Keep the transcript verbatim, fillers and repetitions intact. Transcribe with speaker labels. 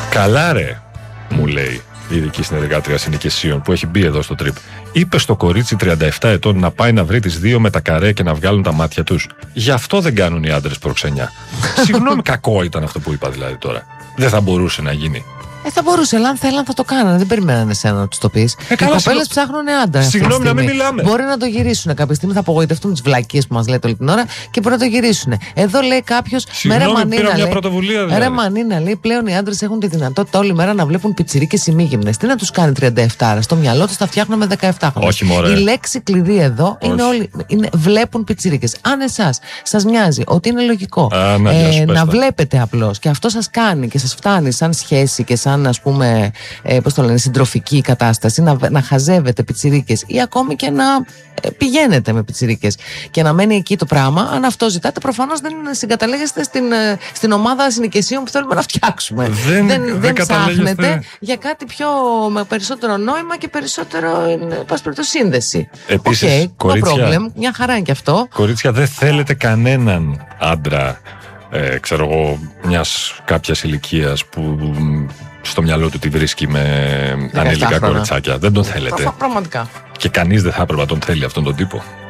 Speaker 1: Καλά ρε, μου λέει η ειδική συνεργάτρια συνοικισίων που έχει μπει εδώ στο τρίπ. Είπε στο κορίτσι τριάντα επτά ετών να πάει να βρει τις δύο με τα καρέ και να βγάλουν τα μάτια τους. Γι' αυτό δεν κάνουν οι άντρες προξενιά. Συγγνώμη, κακό ήταν αυτό που είπα δηλαδή τώρα. Δεν θα μπορούσε να γίνει.
Speaker 2: Ε, θα μπορούσε, αλλά αν θέλαν θα το κάνανε. Δεν περιμένανε εσένα να του το πει.
Speaker 1: Ε,
Speaker 2: οι κοπέλες
Speaker 1: συγγνώ...
Speaker 2: ψάχνουν άντρα.
Speaker 1: Συγγνώμη, να μην μιλάμε.
Speaker 2: Μπορεί να το γυρίσουν κάποια στιγμή, θα απογοητευτούν τις βλακίες που μας λέτε όλη την ώρα και μπορεί να το γυρίσουν. Εδώ λέει κάποιος.
Speaker 1: Συγγνώμη, πήρα μια πρωτοβουλία δηλαδή.
Speaker 2: Ρε Μανίνα, λέει πλέον οι άντρες έχουν τη δυνατότητα όλη μέρα να βλέπουν πιτσιρίκες ημίγυμνες. Τι να τους κάνει τριάντα επτά, στο μυαλό τους τα φτιάχνουν με δεκαεπτά χρόνια.
Speaker 1: Όχι, μωρέ.
Speaker 2: Η λέξη κλειδί εδώ είναι όλοι. Είναι, βλέπουν πιτσιρίκες. Αν εσάς σας μοιάζει ότι είναι λογικό
Speaker 1: Α, να,
Speaker 2: ε, να βλέπετε απλώς και αυτό σας κάνει και σας φτάνει σαν σχέση και σαν ας πούμε. Ε, πώς το λένε, συντροφική κατάσταση, να, να χαζεύετε πιτσιρίκες ή ακόμη και να ε, πηγαίνετε με πιτσιρίκες και να μένει εκεί το πράγμα. Αν αυτό ζητάτε, προφανώς δεν συγκαταλέγεστε στην, ε, στην ομάδα συνοικισίων που θέλουμε να φτιάξουμε.
Speaker 1: Δεν,
Speaker 2: δεν,
Speaker 1: δεν,
Speaker 2: δεν ψάχνετε για κάτι πιο με περισσότερο νόημα και περισσότερο ε, σύνδεση.
Speaker 1: Επίσης,
Speaker 2: okay,
Speaker 1: κορίτσια,
Speaker 2: no problem, μια χαρά είναι και αυτό.
Speaker 1: Κορίτσια, δεν θέλετε κανέναν άντρα, ε, ξέρω εγώ, μιας κάποιας ηλικίας που στο μυαλό του τη βρίσκει με ανήλικα κοριτσάκια. Δεν τον θέλετε.
Speaker 2: Προ, πραγματικά.
Speaker 1: Και κανείς δεν θα έπρεπε να τον θέλει αυτόν τον τύπο.